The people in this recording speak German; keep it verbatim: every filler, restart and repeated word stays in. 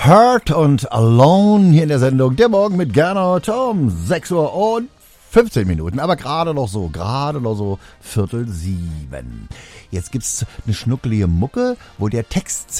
Hurt und Alone hier in der Sendung Der Morgen mit Gernot um sechs Uhr und fünfzehn Minuten, aber gerade noch so, gerade noch so Viertel sieben. Jetzt gibt's eine schnuckelige Mucke, wo der Text